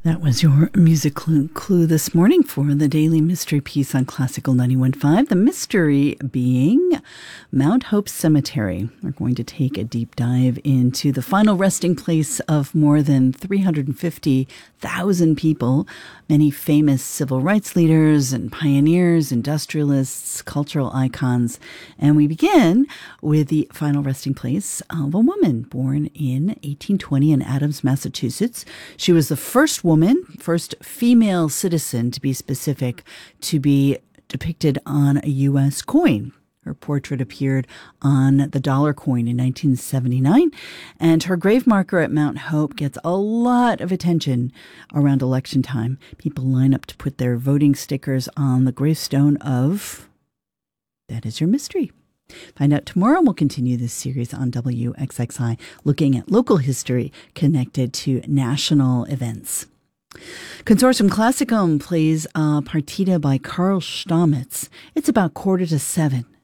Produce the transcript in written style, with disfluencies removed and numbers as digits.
That was your music clue this morning for the Daily Mystery Piece on Classical 91.5. The mystery being Mount Hope Cemetery. We're going to take a deep dive into the final resting place of more than 350,000 people, many famous civil rights leaders and pioneers, industrialists, cultural icons. And we begin with the final resting place of a woman born in 1820 in Adams, Massachusetts. She was the first female citizen, to be specific, to be depicted on a U.S. coin. Her portrait appeared on the dollar coin in 1979, and her grave marker at Mount Hope gets a lot of attention around election time. People line up to put their voting stickers on the gravestone of... That is your mystery. Find out tomorrow. We'll continue this series on WXXI, looking at local history connected to national events. Consortium Classicum plays a partita by Carl Stamitz. It's about 6:45.